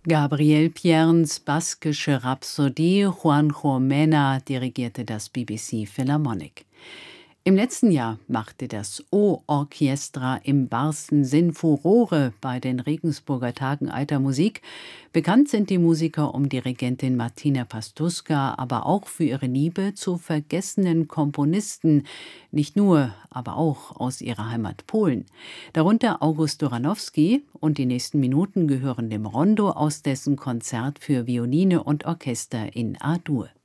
Gabriel Pierns baskische Rhapsodie, Juanjo Mena dirigierte das BBC Philharmonic. Im letzten Jahr machte das O-Orchestra im wahrsten Sinn Furore bei den Regensburger Tagen Alter Musik. Bekannt sind die Musiker um Dirigentin Martina Pastuska, aber auch für ihre Liebe zu vergessenen Komponisten, nicht nur, aber auch aus ihrer Heimat Polen. Darunter August Doranowski, und die nächsten Minuten gehören dem Rondo aus dessen Konzert für Violine und Orchester in A-Dur.